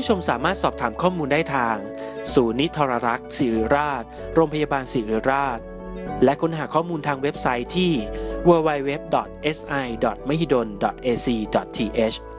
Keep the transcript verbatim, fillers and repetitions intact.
ผู้ชมสามารถสอบถามข้อมูลได้ทางศูนย์นิทรรรักษ์ศิริราชโรงพยาบาลศิริราชและค้นหาข้อมูลทางเว็บไซต์ที่ ดับเบิลยู ดับเบิลยู ดับเบิลยู ดอท เอส ไอ ดอท มหิดล ดอท เอ ซี ดอท ที เอช